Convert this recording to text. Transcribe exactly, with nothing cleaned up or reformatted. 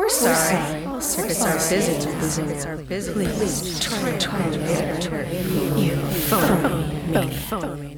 We're sorry. All circuits are busy. Circuits are busy. Please try to try to later. You phone me. Phone me.